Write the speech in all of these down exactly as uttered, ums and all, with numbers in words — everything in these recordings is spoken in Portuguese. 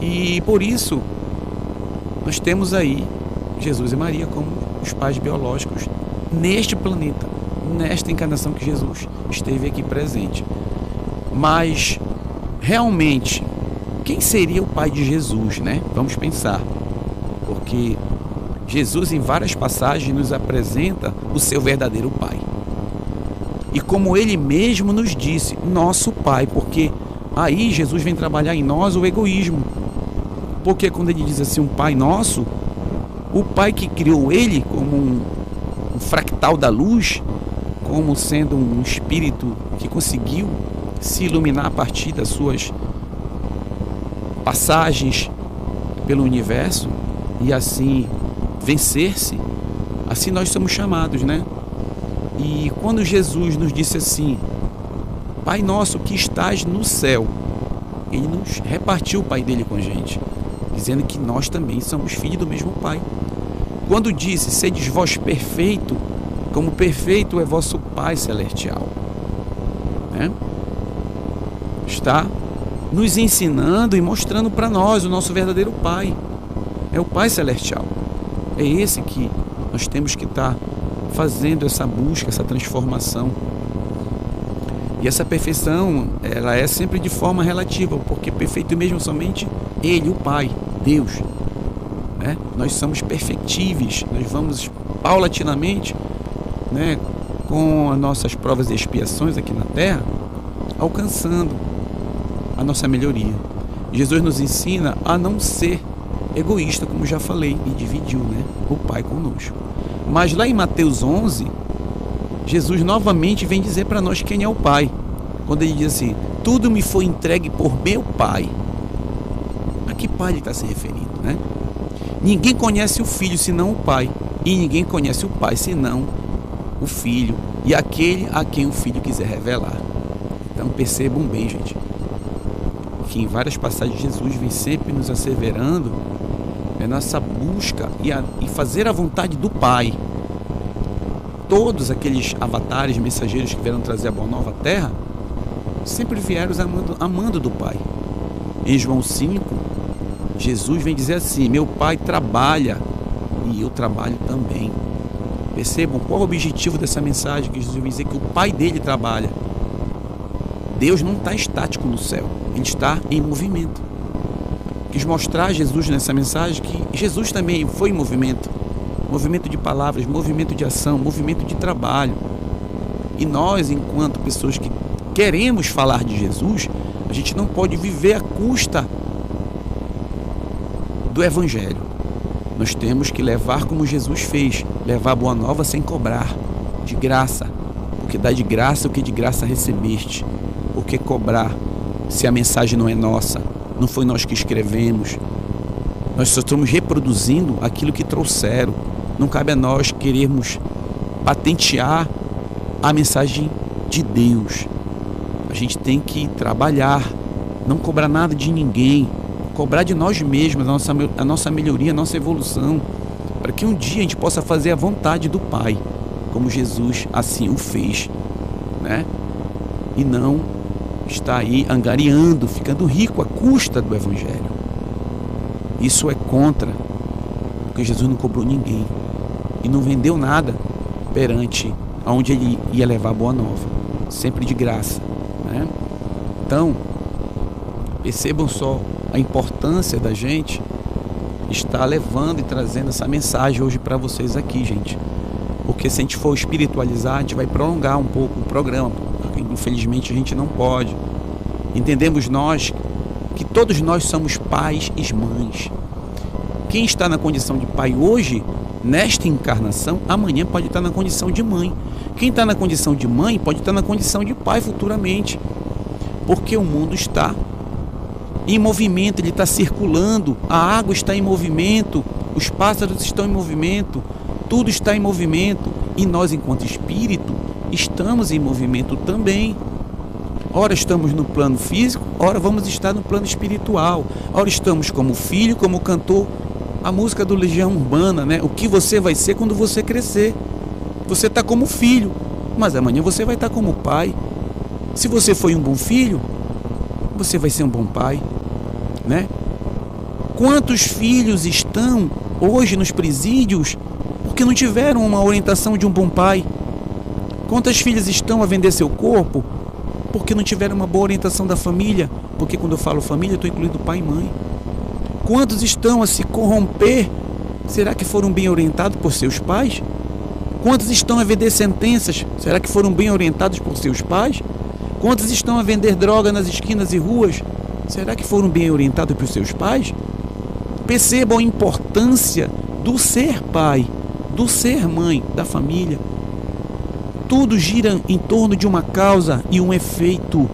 E por isso nós temos aí Jesus e Maria como os pais biológicos neste planeta, nesta encarnação que Jesus esteve aqui presente. Mas realmente, quem seria o pai de Jesus, né? Vamos pensar. Porque Jesus em várias passagens nos apresenta o seu verdadeiro pai. E como ele mesmo nos disse, nosso pai, porque aí Jesus vem trabalhar em nós o egoísmo. Porque quando ele diz assim, um pai nosso, o pai que criou ele como um, um fractal da luz, como sendo um espírito que conseguiu se iluminar a partir das suas passagens pelo universo e assim vencer-se, assim nós somos chamados, né? E quando Jesus nos disse assim, Pai nosso que estás no céu, ele nos repartiu o Pai dele com a gente, dizendo que nós também somos filhos do mesmo Pai. Quando disse, sedes vós perfeito, como perfeito é vosso Pai celestial, né? Está nos ensinando e mostrando para nós o nosso verdadeiro Pai. É o Pai celestial. É esse que nós temos que estar fazendo essa busca, essa transformação. E essa perfeição, ela é sempre de forma relativa, porque perfeito mesmo somente Ele, o Pai, Deus, né? Nós somos perfectíveis, nós vamos paulatinamente, né, com as nossas provas e expiações aqui na Terra, alcançando a nossa melhoria. Jesus nos ensina a não ser egoísta, como já falei, e dividiu, né, o Pai conosco. Mas lá em Mateus onze, Jesus novamente vem dizer para nós quem é o Pai. Quando ele diz assim, tudo me foi entregue por meu Pai. A que Pai ele está se referindo, né? Ninguém conhece o Filho senão o Pai, e ninguém conhece o Pai senão o Filho, e aquele a quem o Filho quiser revelar. Então percebam bem, gente, que em várias passagens Jesus vem sempre nos asseverando é nossa busca e, a, e fazer a vontade do Pai. Todos aqueles avatares, mensageiros que vieram trazer a Boa Nova à Terra, sempre vieram amando, amando do Pai. Em João cinco, Jesus vem dizer assim, meu Pai trabalha e eu trabalho também. Percebam qual é o objetivo dessa mensagem, que Jesus vem dizer que o Pai dele trabalha. Deus não está estático no céu, ele está em movimento. Quis mostrar a Jesus nessa mensagem que Jesus também foi em movimento. Movimento de palavras, movimento de ação, movimento de trabalho. E nós, enquanto pessoas que queremos falar de Jesus, a gente não pode viver à custa do Evangelho. Nós temos que levar como Jesus fez, levar a boa nova sem cobrar, de graça. Porque dá de graça o que de graça recebeste. Por que cobrar se a mensagem não é nossa? Não foi nós que escrevemos. Nós só estamos reproduzindo aquilo que trouxeram. Não cabe a nós querermos patentear a mensagem de Deus. A gente tem que trabalhar, não cobrar nada de ninguém, cobrar de nós mesmos a nossa, a nossa melhoria, a nossa evolução, para que um dia a gente possa fazer a vontade do Pai, como Jesus assim o fez, né? E não está aí angariando, ficando rico à custa do Evangelho. Isso é contra, porque Jesus não cobrou ninguém e não vendeu nada perante aonde ele ia levar a boa nova, sempre de graça, né? Então, percebam só a importância da gente estar levando e trazendo essa mensagem hoje para vocês aqui, gente, porque se a gente for espiritualizar, a gente vai prolongar um pouco o programa, porque infelizmente a gente não pode. Entendemos nós que todos nós somos pais e mães. Quem está na condição de pai hoje, nesta encarnação, amanhã pode estar na condição de mãe. Quem está na condição de mãe pode estar na condição de pai futuramente, porque o mundo está em movimento, ele está circulando, a água está em movimento, os pássaros estão em movimento, tudo está em movimento, e nós, enquanto espírito, estamos em movimento também. Ora estamos no plano físico, ora vamos estar no plano espiritual, ora estamos como filho, como cantor, a música do Legião Urbana, né? O que você vai ser quando você crescer? Você está como filho, mas amanhã você vai estar como pai. Se você foi um bom filho, você vai ser um bom pai, né? Quantos filhos estão hoje nos presídios porque não tiveram uma orientação de um bom pai? Quantas filhas estão a vender seu corpo porque não tiveram uma boa orientação da família? Porque quando eu falo família, eu estou incluindo pai e mãe. Quantos estão a se corromper? Será que foram bem orientados por seus pais? Quantos estão a vender sentenças? Será que foram bem orientados por seus pais? Quantos estão a vender droga nas esquinas e ruas? Será que foram bem orientados por seus pais? Percebam a importância do ser pai, do ser mãe, da família. Tudo gira em torno de uma causa e um efeito.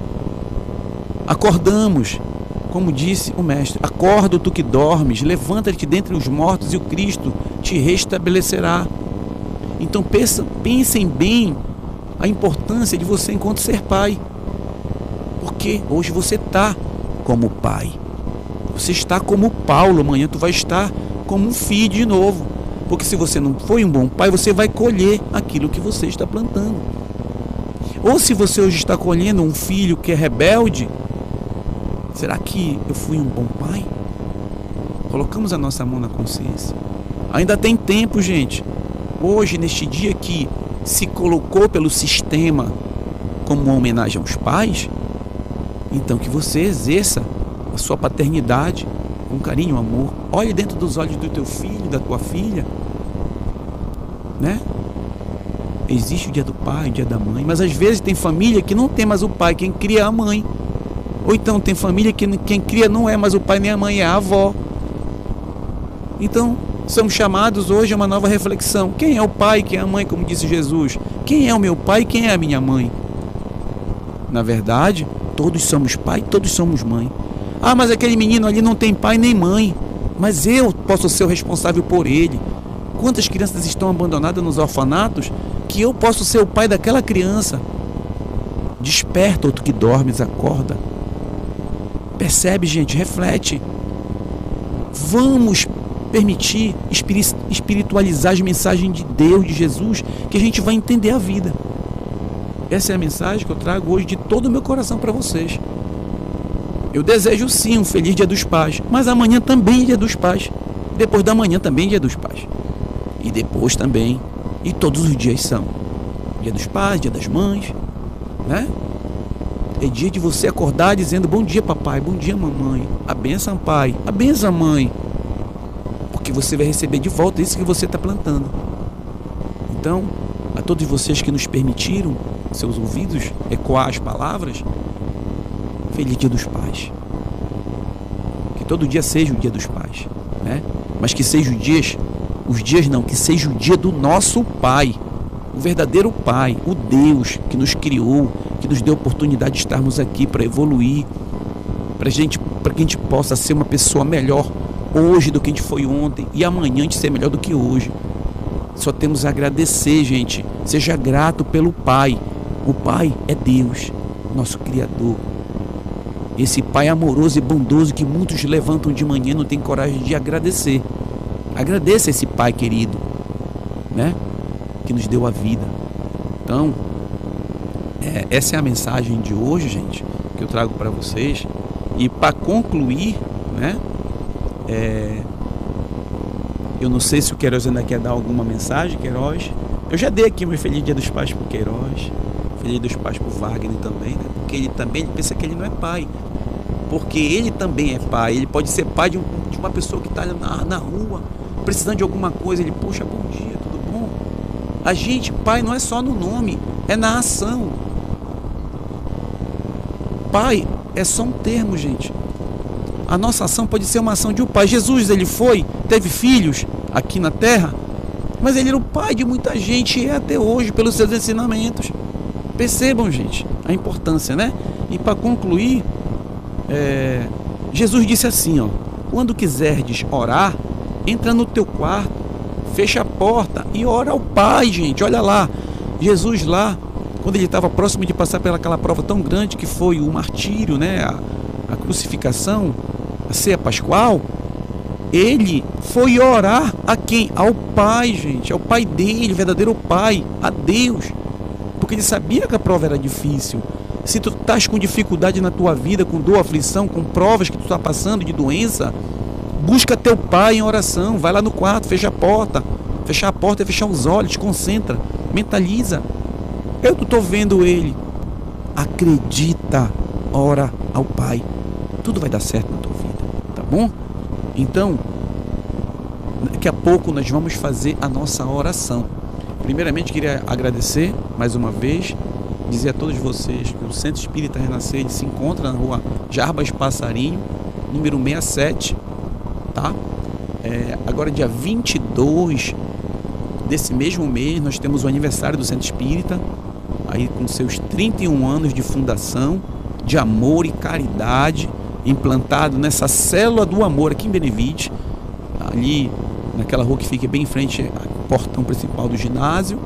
Acordamos, como disse o mestre, acorda tu que dormes, levanta-te dentre os mortos e o Cristo te restabelecerá. Então pensa, pensem bem a importância de você enquanto ser pai. Porque hoje você está como pai. Você está como Paulo, amanhã tu vai estar como um filho de novo. Porque se você não foi um bom pai, você vai colher aquilo que você está plantando. Ou se você hoje está colhendo um filho que é rebelde, será que eu fui um bom pai? Colocamos a nossa mão na consciência. Ainda tem tempo, gente. Hoje, neste dia que se colocou pelo sistema como uma homenagem aos pais, então que você exerça a sua paternidade com carinho e amor. Olhe dentro dos olhos do teu filho, da tua filha, né? Existe o dia do pai, o dia da mãe, mas às vezes tem família que não tem mais o pai, quem cria é a mãe. Ou então tem família que quem cria não é mais o pai nem a mãe, é a avó. Então, somos chamados hoje a uma nova reflexão. Quem é o pai, quem é a mãe, como disse Jesus? Quem é o meu pai, quem é a minha mãe? Na verdade, todos somos pai, todos somos mãe. Ah, mas aquele menino ali não tem pai nem mãe. Mas eu posso ser o responsável por ele. Quantas crianças estão abandonadas nos orfanatos que eu posso ser o pai daquela criança? Desperta, outro que dormes, acorda. Percebe, gente, reflete. Vamos permitir espiritualizar as mensagens de Deus, de Jesus, que a gente vai entender a vida. Essa é a mensagem que eu trago hoje de todo o meu coração para vocês. Eu desejo sim um feliz Dia dos Pais, mas amanhã também é Dia dos Pais. Depois da manhã também é Dia dos Pais. E depois também, e todos os dias são Dia dos Pais, Dia das Mães, né? É dia de você acordar dizendo bom dia papai, bom dia mamãe, a bênção pai, a bênção mãe, porque você vai receber de volta isso que você está plantando. Então, a todos vocês que nos permitiram, seus ouvidos, ecoar as palavras, feliz Dia dos Pais. Que todo dia seja o Dia dos Pais, né? Mas que seja os dias, os dias não, que seja o dia do nosso Pai, o verdadeiro Pai, o Deus que nos criou, que nos deu a oportunidade de estarmos aqui para evoluir, para gente, para que a gente possa ser uma pessoa melhor hoje do que a gente foi ontem e amanhã a gente ser melhor do que hoje. Só temos a agradecer, gente. Seja grato pelo Pai. O Pai é Deus, nosso Criador. Esse Pai amoroso e bondoso que muitos levantam de manhã e não tem coragem de agradecer. Agradeça esse Pai querido, né? Que nos deu a vida. Então, é, essa é a mensagem de hoje, gente, que eu trago para vocês. E para concluir, né? É, eu não sei se o Queiroz ainda quer dar alguma mensagem, Queiroz. Eu já dei aqui um feliz Dia dos Pais pro Queiroz, feliz dos Pais pro Wagner também, né? Porque ele também ele pensa que ele não é pai. Porque ele também é pai. Ele pode ser pai de, um, de uma pessoa que está na, na rua, precisando de alguma coisa. Ele, poxa, bom dia, tudo bom? A gente, pai, não é só no nome, é na ação. Pai é só um termo, gente. A nossa ação pode ser uma ação de um pai. Jesus, ele foi, teve filhos aqui na terra, mas ele era o pai de muita gente e é até hoje pelos seus ensinamentos. Percebam, gente, a importância, né? E para concluir, é, Jesus disse assim, ó: quando quiserdes orar, entra no teu quarto, fecha a porta e ora ao Pai, gente. Olha lá, Jesus lá, quando ele estava próximo de passar pelaquela prova tão grande que foi o martírio, né? A, a crucificação, a ceia pascual, ele foi orar a quem? Ao Pai, gente, ao Pai dele, verdadeiro Pai, a Deus, porque ele sabia que a prova era difícil. Se tu estás com dificuldade na tua vida, com dor, aflição, com provas que tu está passando de doença, Busca teu pai em oração, vai lá no quarto, fecha a porta. Fechar a porta é fechar os olhos, concentra, mentaliza. Eu não estou vendo ele. Acredita, ora ao Pai. Tudo vai dar certo na tua vida, tá bom? Então, daqui a pouco nós vamos fazer a nossa oração. Primeiramente, queria agradecer mais uma vez, dizer a todos vocês que o Centro Espírita Renascer ele se encontra na rua Jarbas Passarinho, número sessenta e sete, tá? É, agora, dia vinte e dois desse mesmo mês, nós temos o aniversário do Centro Espírita, aí com seus trinta e um anos de fundação, de amor e caridade, implantado nessa célula do amor aqui em Benevides, ali naquela rua que fica bem em frente ao portão principal do ginásio.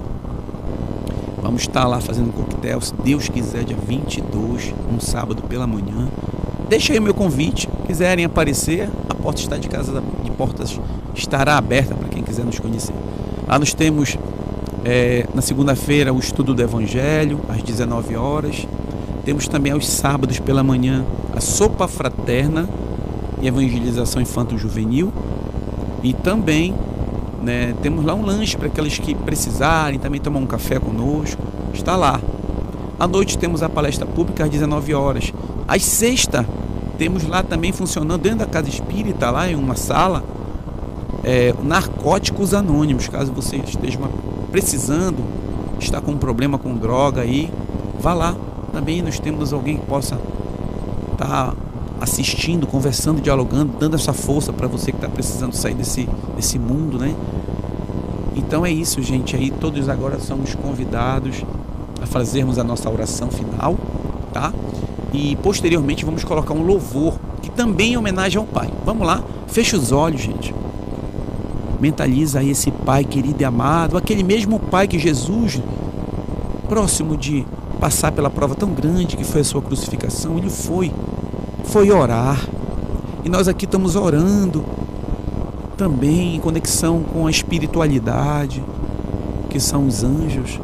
Vamos estar lá fazendo um coquetel, se Deus quiser, dia vinte e dois, um sábado pela manhã. Deixa aí o meu convite, quiserem aparecer, a porta está de casa, de portas estará aberta para quem quiser nos conhecer. Lá nós temos é, na segunda-feira o estudo do Evangelho, às dezenove horas. Temos também aos sábados pela manhã a sopa fraterna e evangelização infanto-juvenil. E também, né, temos lá um lanche para aqueles que precisarem, também tomar um café conosco. Está lá. À noite temos a palestra pública às dezenove horas. Às sexta, temos lá também funcionando dentro da Casa Espírita, lá em uma sala, é, Narcóticos Anônimos. Caso você esteja precisando, está com um problema com droga aí, vá lá. Também nós temos alguém que possa estar assistindo, conversando, dialogando, dando essa força para você que está precisando sair desse, desse mundo, né? Então é isso, gente. Aí todos agora somos convidados a fazermos a nossa oração final, tá? E posteriormente vamos colocar um louvor que também é homenagem ao Pai. Vamos lá, fecha os olhos, gente. Mentaliza aí esse Pai querido e amado, aquele mesmo Pai que Jesus, próximo de passar pela prova tão grande que foi a sua crucificação, ele foi, foi orar. E nós aqui estamos orando também em conexão com a espiritualidade, que são os anjos.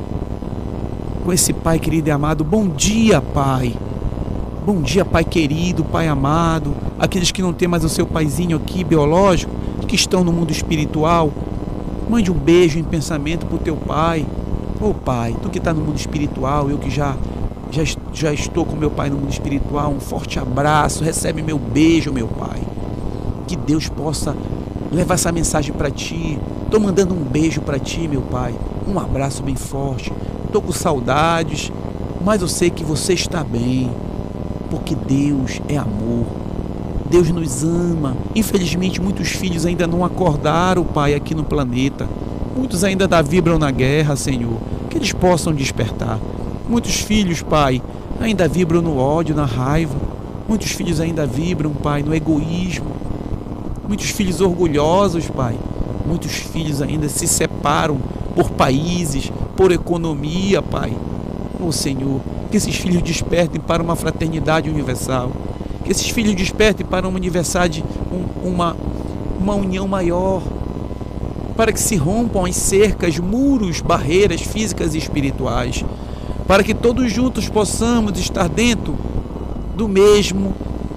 Com esse Pai querido e amado, bom dia, Pai. Bom dia, Pai querido, Pai amado. Aqueles que não têm mais o seu paizinho aqui, biológico, que estão no mundo espiritual, mande um beijo em pensamento para o teu Pai. Ô Pai, tu que está no mundo espiritual, eu que já, já, já estou com meu Pai no mundo espiritual, um forte abraço, recebe meu beijo, meu Pai. Que Deus possa levar essa mensagem para ti. Estou mandando um beijo para ti, meu Pai, um abraço bem forte. Estou com saudades, mas eu sei que você está bem, porque Deus é amor. Deus nos ama. Infelizmente, muitos filhos ainda não acordaram, Pai, aqui no planeta. Muitos ainda da vibram na guerra, Senhor, que eles possam despertar. Muitos filhos, Pai, ainda vibram no ódio, na raiva. Muitos filhos ainda vibram, Pai, no egoísmo. Muitos filhos orgulhosos, Pai. Muitos filhos ainda se separam por países, por economia, Pai. Ô Senhor, que esses filhos despertem para uma fraternidade universal. Que esses filhos despertem para uma universidade, um, uma, uma união maior. Para que se rompam as cercas, muros, barreiras físicas e espirituais, para que todos juntos possamos estar dentro do mesmo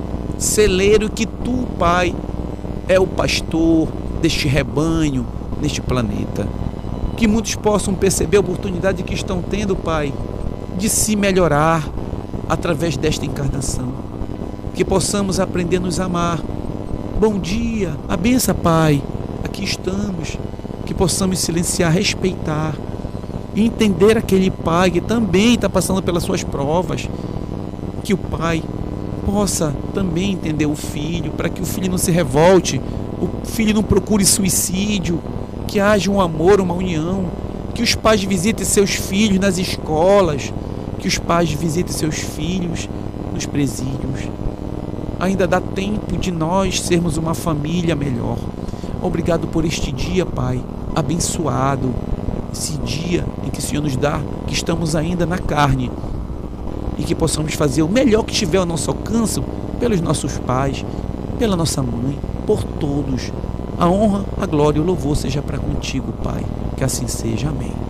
celeiro que tu, Pai, é o pastor deste rebanho, neste planeta. Que muitos possam perceber a oportunidade que estão tendo, Pai, de se melhorar através desta encarnação. Que possamos aprender a nos amar. Bom dia, a benção, Pai, aqui estamos. Que possamos silenciar, respeitar e entender aquele Pai que também está passando pelas suas provas. Que o Pai possa também entender o filho, para que o filho não se revolte, o filho não procure suicídio, que haja um amor, uma união, que os pais visitem seus filhos nas escolas, que os pais visitem seus filhos nos presídios. Ainda dá tempo de nós sermos uma família melhor. Obrigado por este dia, Pai, abençoado, esse dia em que o Senhor nos dá, que estamos ainda na carne, e que possamos fazer o melhor que tiver ao nosso alcance pelos nossos pais, pela nossa mãe, por todos. A honra, a glória e o louvor seja para contigo, Pai. Que assim seja. Amém.